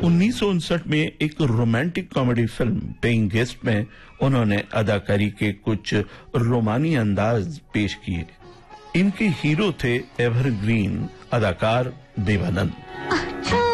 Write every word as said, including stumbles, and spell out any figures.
उन्नीस सौ उनसठ में एक romantic comedy film paying guest में उन्होंने अदाकारी के कुछ रोमानी अंदाज पेश किए। इनके हीरो थे एवरग्रीन अदाकार देवानंद।